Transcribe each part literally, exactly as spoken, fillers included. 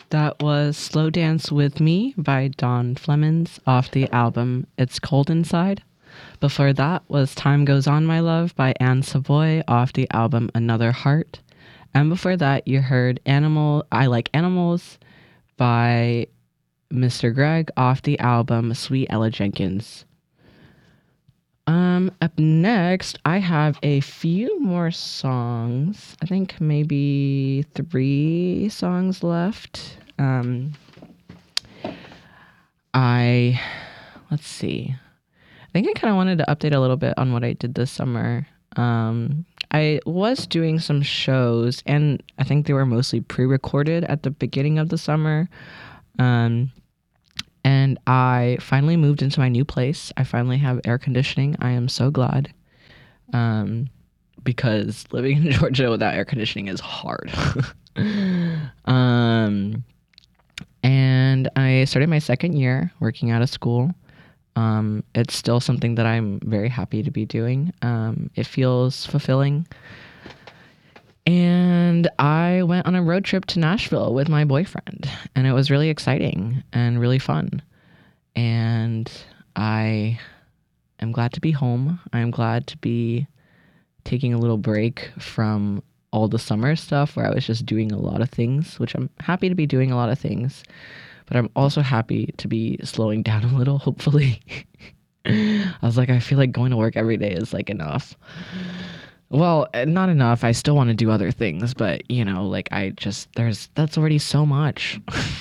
That was Slow Dance With Me by Don Flemons off the album It's Cold Inside. Before that was Time Goes On My Love by Anne Savoy off the album Another Heart. And before that you heard Animal I Like Animals by Mister Greg off the album Sweet Ella Jenkins. Um, up next, I have a few more songs. I think maybe three songs left. Um, I, let's see. I think I kind of wanted to update a little bit on what I did this summer. Um, I was doing some shows, and I think they were mostly pre-recorded at the beginning of the summer. Um, and I finally moved into my new place. I finally have air conditioning. I am so glad. Um, because living in Georgia without air conditioning is hard. um, and I started my second year working out of school. Um, it's still something that I'm very happy to be doing. Um, it feels fulfilling. And I went on a road trip to Nashville with my boyfriend, and it was really exciting and really fun. And I am glad to be home. I'm glad to be taking a little break from all the summer stuff where I was just doing a lot of things, which I'm happy to be doing a lot of things, but I'm also happy to be slowing down a little, hopefully. I was like, I feel like going to work every day is like enough. Well, not enough. I still want to do other things, but you know, like I just, there's, that's already so much.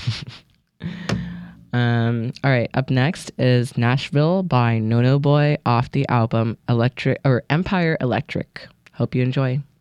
um, all right. Up next is Nashville by Nono Boy off the album Electric or Empire Electric. Hope you enjoy.